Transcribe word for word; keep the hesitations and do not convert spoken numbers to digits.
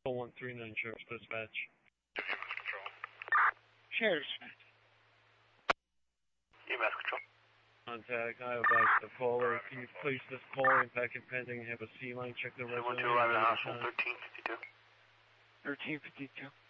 one three nine Sheriff's Dispatch. Control. Sheriff's Dispatch. E M S Control. Contact, I advise the caller. Can you place this call in packet pending? Have a C line check the resident. one two eleven, Hospital thirteen fifty-two. thirteen fifty-two.